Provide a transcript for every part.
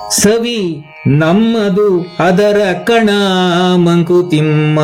ಸವಿ ನಮ್ಮದು ಅದರ ಕಣ ಮಂಕುತಿಮ್ಮ.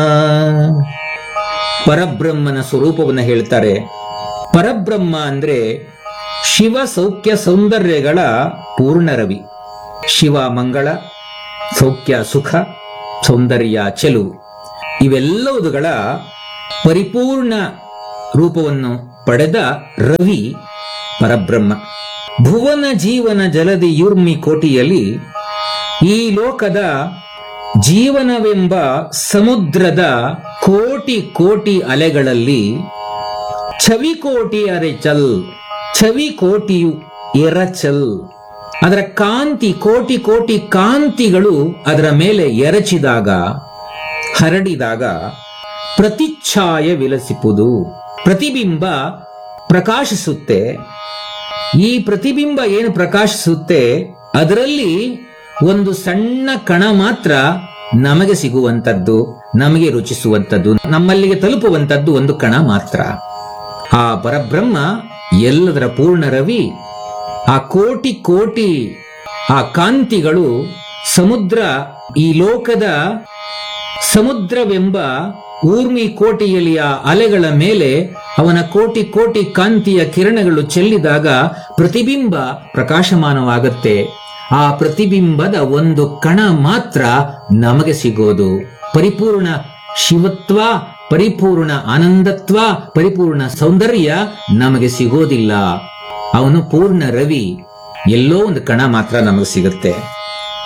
ಪರಬ್ರಹ್ಮನ ಸ್ವರೂಪವನ್ನು ಹೇಳ್ತಾರೆ. ಪರಬ್ರಹ್ಮ ಅಂದ್ರೆ ಶಿವ ಸೌಖ್ಯ ಸೌಂದರ್ಯಗಳ ಪೂರ್ಣ ರವಿ. ಶಿವ ಮಂಗಳ, ಸೌಖ್ಯ ಸುಖ, ಸೌಂದರ್ಯ ಚೆಲುವು, ಇವೆಲ್ಲವುಗಳ ಪರಿಪೂರ್ಣ ರೂಪವನ್ನು ಪಡೆದ ರವಿ ಪರಬ್ರಹ್ಮ. ಭುವನ ಜೀವನ ಜಲದಿ ಯೂರ್ಮಿ ಕೋಟಿಯಲ್ಲಿ ಈ ಲೋಕದ ಜೀವನವೆಂಬ ಸಮುದ್ರದ ಕೋಟಿ ಕೋಟಿ ಅಲೆಗಳಲ್ಲಿ ಛವಿಕೋಟಿ ಅರೆಚಲ್, ಛವಿಕೋಟಿಯು ಎರಚಲ್, ಅದರ ಕಾಂತಿ ಕೋಟಿ ಕೋಟಿ ಕಾಂತಿಗಳು ಅದರ ಮೇಲೆ ಎರಚಿದಾಗ, ಹರಡಿದಾಗ ಪ್ರತಿಚ್ಛಾಯ ವಿಲಸಿಪುದು. ಪ್ರತಿಬಿಂಬ ಪ್ರಕಾಶಿಸುತ್ತೆ. ಈ ಪ್ರತಿಬಿಂಬ ಏನು ಪ್ರಕಾಶಿಸುತ್ತೆ ಅದರಲ್ಲಿ ಒಂದು ಸಣ್ಣ ಕಣ ಮಾತ್ರ ನಮಗೆ ಸಿಗುವಂತದ್ದು, ನಮಗೆ ರುಚಿಸುವಂತದ್ದು, ನಮ್ಮಲ್ಲಿಗೆ ತಲುಪುವಂತದ್ದು ಒಂದು ಕಣ ಮಾತ್ರ. ಆ ಪರಬ್ರಹ್ಮ ಎಲ್ಲದರ ಪೂರ್ಣ ರವಿ. ಆ ಕೋಟಿ ಕೋಟಿ ಆ ಕಾಂತಿಗಳು ಸಮುದ್ರ, ಈ ಲೋಕದ ಸಮುದ್ರವೆಂಬ ಊರ್ಮಿ ಕೋಟಿಯಲ್ಲಿ ಆ ಅಲೆಗಳ ಮೇಲೆ ಅವನ ಕೋಟಿ ಕೋಟಿ ಕಾಂತಿಯ ಕಿರಣಗಳು ಚೆಲ್ಲಿದಾಗ ಪ್ರತಿಬಿಂಬ ಪ್ರಕಾಶಮಾನವಾಗುತ್ತೆ. ಆ ಪ್ರತಿಬಿಂಬದ ಒಂದು ಕಣ ಮಾತ್ರ ನಮಗೆ ಸಿಗೋದು. ಪರಿಪೂರ್ಣ ಶಿವತ್ವ, ಪರಿಪೂರ್ಣ ಆನಂದತ್ವ, ಪರಿಪೂರ್ಣ ಸೌಂದರ್ಯ ನಮಗೆ ಸಿಗೋದಿಲ್ಲ. ಅವನು ಪೂರ್ಣ ರವಿ. ಎಲ್ಲೋ ಒಂದು ಕಣ ಮಾತ್ರ ನಮಗೆ ಸಿಗುತ್ತೆ.